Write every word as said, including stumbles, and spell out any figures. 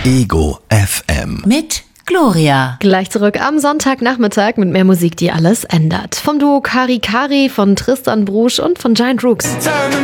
Ego F M. Mit Gloria. Gleich zurück am Sonntagnachmittag mit mehr Musik, die alles ändert. Vom Duo Kari Kari, von Tristan Brusch und von Giant Rooks.